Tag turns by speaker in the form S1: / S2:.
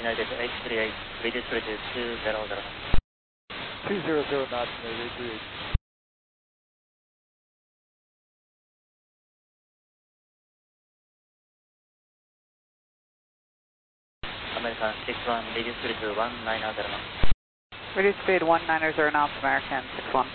S1: United 838, reduce to 200.
S2: 200 knots, United 838.
S1: American 61, reduce to 1900 knots.
S3: Reduce speed 190 knots, American 61.